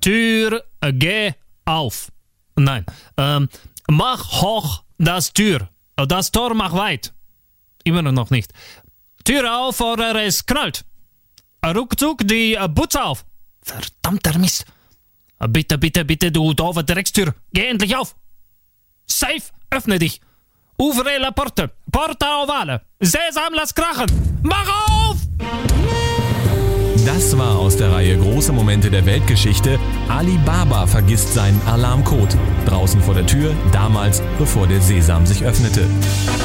Tür, geh auf. Nein, mach hoch das Tür. Das Tor mach weit. Immer noch nicht. Tür auf oder es knallt. Ruckzuck die Butze auf. Verdammter Mist. Bitte, bitte, bitte, du doofe Dreckstür. Geh endlich auf. Safe, öffne dich. Ouvre la porte. Porta ovale. Sesam, lass krachen. Mach auf! Das war aus der Reihe Große Momente der Weltgeschichte. Ali Baba vergisst seinen Alarmcode. Draußen vor der Tür, damals, bevor der Sesam sich öffnete.